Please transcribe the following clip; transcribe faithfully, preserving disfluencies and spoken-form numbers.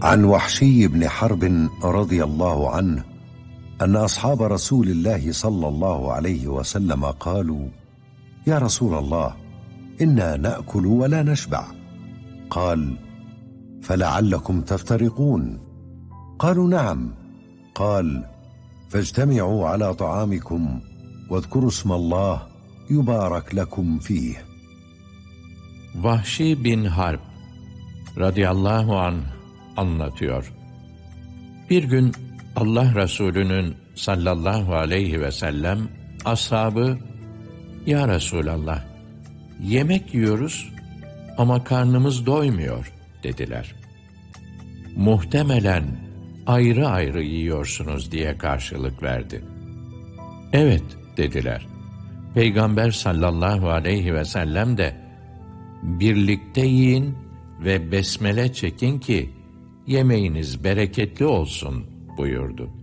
عن وحشي بن حرب رضي الله عنه أن أصحاب رسول الله صلى الله عليه وسلم قالوا: يا رسول الله، إنا نأكل ولا نشبع. قال: فلعلكم تفترقون. قالوا: نعم. قال: فاجتمعوا على طعامكم واذكروا اسم الله يبارك لكم فيه. Vahşi bin Harb radıyallahu anh anlatıyor. Bir gün Allah Resulü'nün sallallahu aleyhi ve sellem ashabı, "Ya Resulallah, yemek yiyoruz ama karnımız doymuyor," dediler. "Muhtemelen ayrı ayrı yiyorsunuz," diye karşılık verdi. "Evet," dediler. Peygamber sallallahu aleyhi ve sellem de, "Birlikte yiyin ve besmele çekin ki yemeğiniz bereketli olsun," buyurdu.